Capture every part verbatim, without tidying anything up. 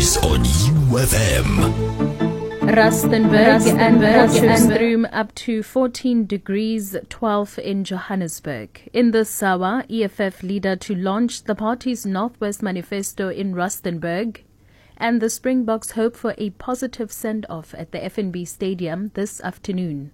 is on U F M. Rustenburg, Rustenburg and Potchefstroom up to fourteen degrees, twelve in Johannesburg. In this hour, E F F leader to launch the party's Northwest Manifesto in Rustenburg, and the Springboks hope for a positive send-off at the F N B Stadium this afternoon.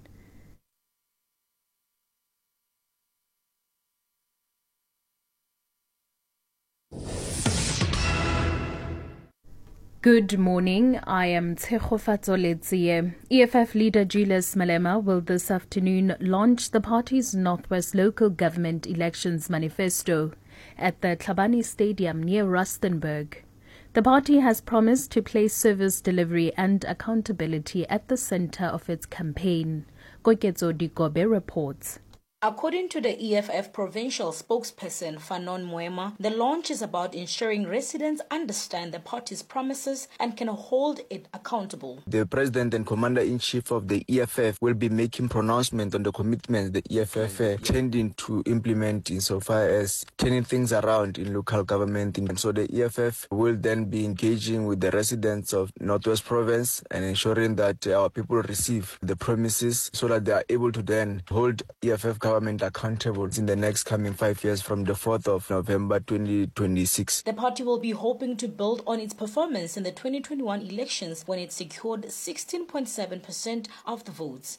Good morning, I am Tshegofatso Letsie. E F F leader Julius Malema will this afternoon launch the party's Northwest Local Government Elections Manifesto at the Tlhabane Stadium near Rustenburg. The party has promised to place service delivery and accountability at the center of its campaign. Koketso Dikobe reports. According to the E F F provincial spokesperson Fanon Moema, the launch is about ensuring residents understand the party's promises and can hold it accountable. The President and Commander-in-Chief of the E F F will be making pronouncements on the commitments the E F F are tending to implement insofar as turning things around in local government. And so the E F F will then be engaging with the residents of Northwest Province and ensuring that our people receive the promises so that they are able to then hold E F F government accountable in the next coming five years from the fourth of November twenty twenty-six. The party will be hoping to build on its performance in the twenty twenty-one elections when it secured sixteen point seven percent of the votes.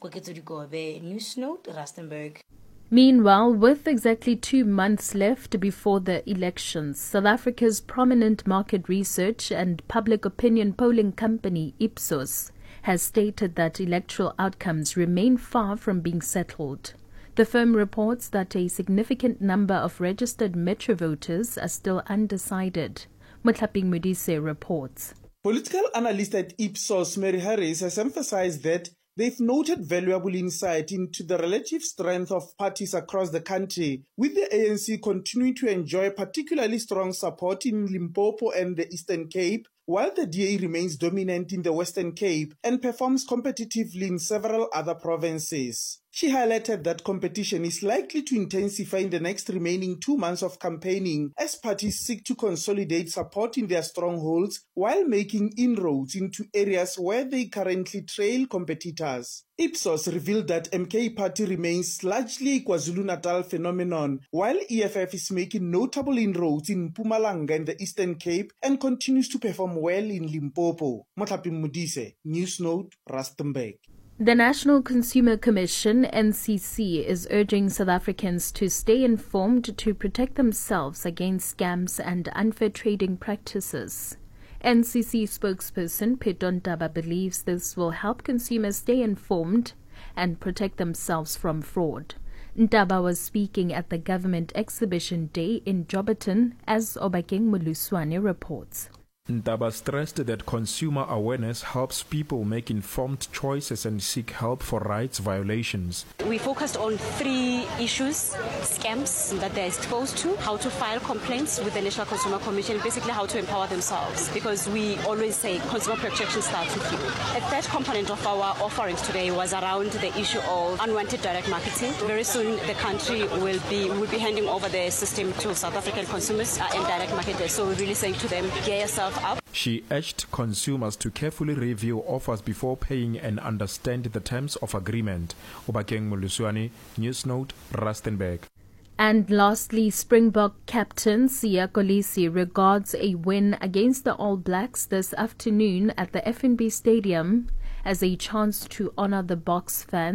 News Note, Rustenburg. Meanwhile, with exactly two months left before the elections, South Africa's prominent market research and public opinion polling company Ipsos has stated that electoral outcomes remain far from being settled. The firm reports that a significant number of registered Metro voters are still undecided. Motlhaping Modise reports. Political analyst at Ipsos, Mary Harris, has emphasized that they've noted valuable insight into the relative strength of parties across the country, with the A N C continuing to enjoy particularly strong support in Limpopo and the Eastern Cape, while the D A remains dominant in the Western Cape and performs competitively in several other provinces. She highlighted that competition is likely to intensify in the next remaining two months of campaigning as parties seek to consolidate support in their strongholds while making inroads into areas where they currently trail competitors. Ipsos revealed that M K party remains largely a KwaZulu-Natal phenomenon, while E F F is making notable inroads in Mpumalanga and the Eastern Cape and continues to perform well in Limpopo. Motlhaping Modise, News Note, Rustenburg. The National Consumer Commission, N C C, is urging South Africans to stay informed to protect themselves against scams and unfair trading practices. N C C spokesperson Pheto Ntaba believes this will help consumers stay informed and protect themselves from fraud. Ntaba was speaking at the Government Exhibition Day in Joburton, as Obakeng Muluswane reports. Ntaba stressed that consumer awareness helps people make informed choices and seek help for rights violations. We focused on three issues: scams that they're exposed to, how to file complaints with the National Consumer Commission, basically how to empower themselves, because we always say consumer protection starts with you. A third component of our offerings today was around the issue of unwanted direct marketing. Very soon the country will be will be handing over the system to South African consumers uh, and direct marketers. So we're really saying to them, gear yourself up. She urged consumers to carefully review offers before paying and understand the terms of agreement. Obakeng Muluswane, News Note, Rustenburg. And lastly, Springbok captain Siya Kolisi regards a win against the All Blacks this afternoon at the F N B Stadium as a chance to honor the Boks fans